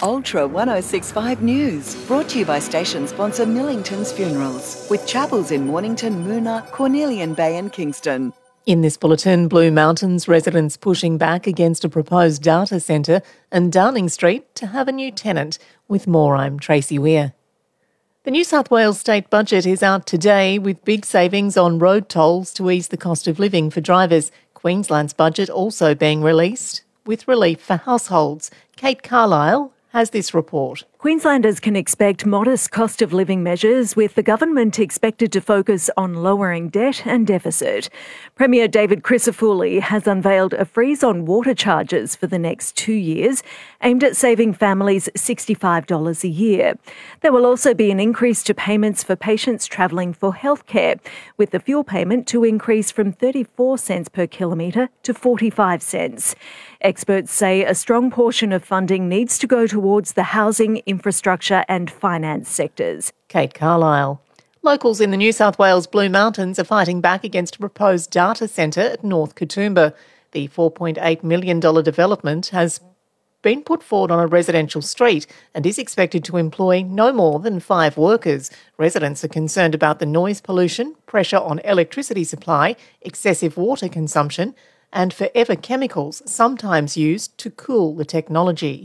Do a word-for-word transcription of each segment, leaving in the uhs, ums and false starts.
Ultra one oh six point five News, brought to you by station sponsor Millington's Funerals, with chapels in Mornington, Moona, Cornelian Bay and Kingston. In this bulletin, Blue Mountains residents pushing back against a proposed data centre and Downing Street to have a new tenant. With more, I'm Tracy Weir. The New South Wales state budget is out today with big savings on road tolls to ease the cost of living for drivers. Queensland's budget also being released with relief for households. Kate Carlisle has this report. Queenslanders can expect modest cost of living measures, with the government expected to focus on lowering debt and deficit. Premier David Crisafulli has unveiled a freeze on water charges for the next two years, aimed at saving families sixty-five dollars a year. There will also be an increase to payments for patients travelling for healthcare, with the fuel payment to increase from thirty-four cents per kilometre to forty-five cents. Experts say a strong portion of funding needs to go towards the housing, infrastructure and finance sectors. Kate Carlisle. Locals in the New South Wales Blue Mountains are fighting back against a proposed data centre at North Katoomba. The four point eight million dollars development has been put forward on a residential street and is expected to employ no more than five workers. Residents are concerned about the noise pollution, pressure on electricity supply, excessive water consumption and forever chemicals sometimes used to cool the technology.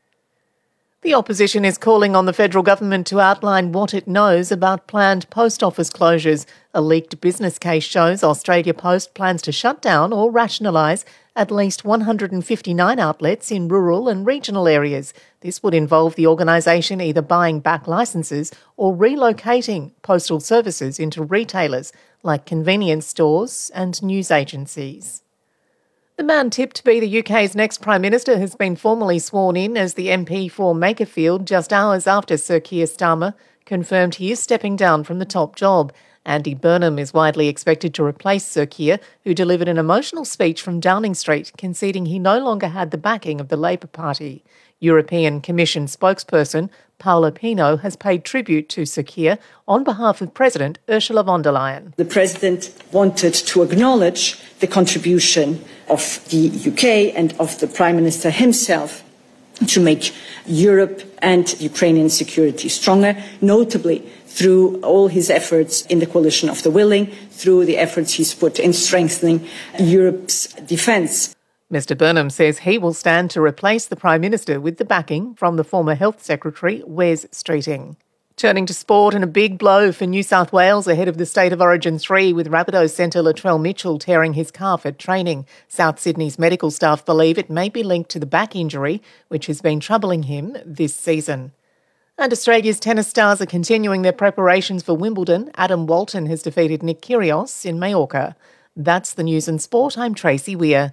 The opposition is calling on the federal government to outline what it knows about planned post office closures. A leaked business case shows Australia Post plans to shut down or rationalise at least one hundred fifty-nine outlets in rural and regional areas. This would involve the organisation either buying back licences or relocating postal services into retailers like convenience stores and news agencies. The man tipped to be the U K's next Prime Minister has been formally sworn in as the M P for Makerfield just hours after Sir Keir Starmer confirmed he is stepping down from the top job. Andy Burnham is widely expected to replace Sir Keir, who delivered an emotional speech from Downing Street conceding he no longer had the backing of the Labor Party. European Commission spokesperson Paolo Pino has paid tribute to Sir Keir on behalf of President Ursula von der Leyen. The President wanted to acknowledge the contribution of the U K and of the Prime Minister himself to make Europe and Ukrainian security stronger, notably through all his efforts in the coalition of the willing, through the efforts he's put in strengthening Europe's defence. Mr Burnham says he will stand to replace the Prime Minister with the backing from the former Health Secretary, Wes Streeting. Turning to sport, and a big blow for New South Wales ahead of the State of Origin three, with Rabbitohs centre Latrell Mitchell tearing his calf at training. South Sydney's medical staff believe it may be linked to the back injury, which has been troubling him this season. And Australia's tennis stars are continuing their preparations for Wimbledon. Adam Walton has defeated Nick Kyrgios in Mallorca. That's the news and sport. I'm Tracy Weir.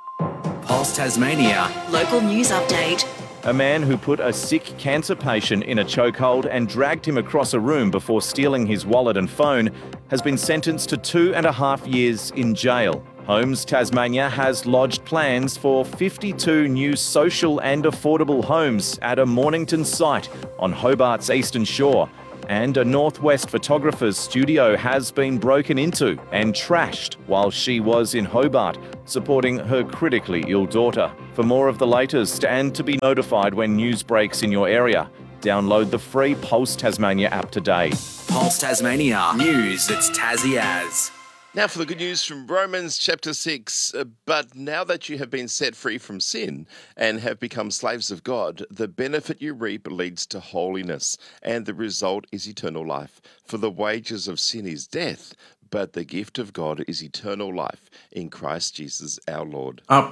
Pulse Tasmania. Local news update. A man who put a sick cancer patient in a chokehold and dragged him across a room before stealing his wallet and phone has been sentenced to two and a half years in jail. Homes Tasmania has lodged plans for fifty-two new social and affordable homes at a Mornington site on Hobart's eastern shore. And a Northwest photographer's studio has been broken into and trashed while she was in Hobart, supporting her critically ill daughter. For more of the latest and to be notified when news breaks in your area, download the free Pulse Tasmania app today. Pulse Tasmania. News that's Tassie as. Now for the good news from Romans chapter six. Uh, but now that you have been set free from sin and have become slaves of God, the benefit you reap leads to holiness, and the result is eternal life. For the wages of sin is death, but the gift of God is eternal life in Christ Jesus our Lord. Up,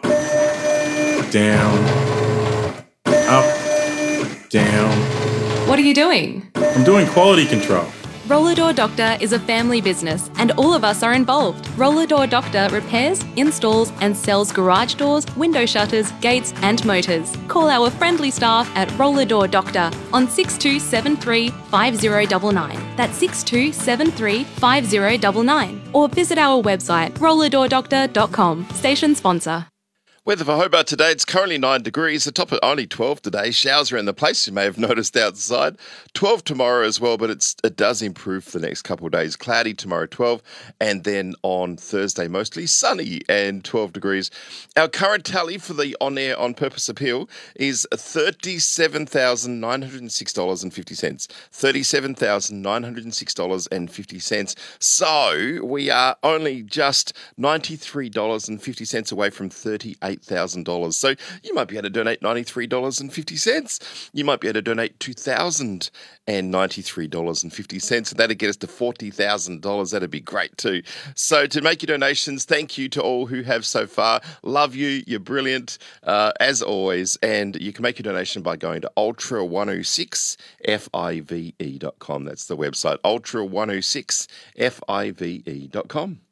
down, up, down. What are you doing? I'm doing quality control. Roller Door Doctor is a family business and all of us are involved. Roller Door Doctor repairs, installs and sells garage doors, window shutters, gates and motors. Call our friendly staff at Roller Door Doctor on six two seven three, five zero nine nine. That's six two seven three, five zero nine nine. Or visit our website roller door doctor dot com. Station sponsor. Weather for Hobart today, it's currently nine degrees, the top at only twelve today. Showers around the place, you may have noticed outside. twelve tomorrow as well, but it's, it does improve for the next couple of days. Cloudy tomorrow, twelve, and then on Thursday, mostly sunny and twelve degrees. Our current tally for the on-air on-purpose appeal is thirty-seven thousand nine hundred six dollars and fifty cents. thirty-seven thousand nine hundred six dollars and fifty cents. So we are only just ninety-three dollars and fifty cents away from thirty-eight thousand dollars. So you might be able to donate ninety-three dollars and fifty cents. You might be able to donate two thousand ninety-three dollars and fifty cents. And that'd get us to forty thousand dollars. That'd be great too. So to make your donations, thank you to all who have so far. Love you. You're brilliant, uh, as always. And you can make your donation by going to ultra one oh six five e dot com. That's the website, ultra one oh six five e dot com.